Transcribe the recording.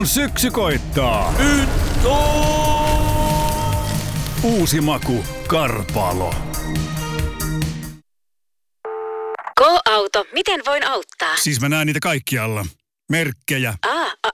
Syksy koittaa. Uusi maku, Karpalo. K-auto, miten voin auttaa? Siis mä näen niitä kaikkialla. Merkkejä.